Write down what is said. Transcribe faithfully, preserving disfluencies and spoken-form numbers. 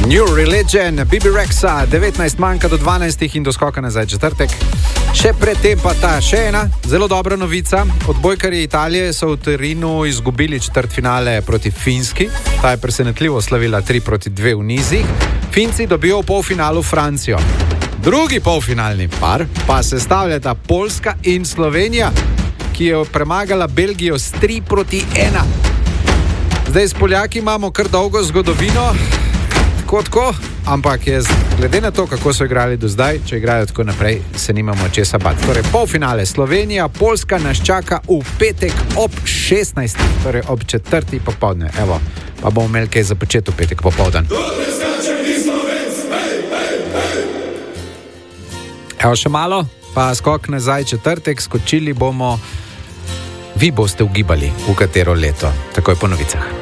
New Religion, Bibi Rexa, devetnajst manjka do dvanajstih in do skoka nazaj četrtek. Še predtem pa ta še ena zelo dobra novica. Odbojkarji Italije so v Torinu izgubili četrtfinale proti Finski. Ta je presenetljivo slavila tri proti dve v nizih. Finci dobijo v polfinalu Francijo. Drugi polfinalni par pa sestavljata Poljska in Slovenija, ki je premagala Belgijo s tri proti ena. Zdaj s Poljaki imamo kar dolgo zgodovino, tako tako, ampak je glede na to, kako so igrali do zdaj, če igrajo tako naprej, se nimamo česa bati. Torej, polfinale Slovenija, Poljska nas čaka v petek ob šestnajstih, torej ob četrti popoldne. Evo, pa bomo imeli kaj za početi v petek popoldan. Evo še malo, pa skok nazaj četrtek, skočili bomo, vi boste ugibali, v katero leto. Takoj po novicah.